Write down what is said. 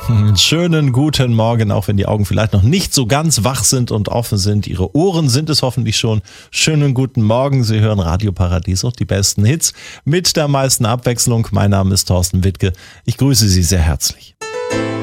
Schönen guten Morgen, auch wenn die Augen vielleicht noch nicht so ganz wach sind und offen sind. Ihre Ohren sind es hoffentlich schon. Schönen guten Morgen, Sie hören Radio Paradiso, die besten Hits mit der meisten Abwechslung. Mein Name ist Thorsten Wittke. Ich grüße Sie sehr herzlich.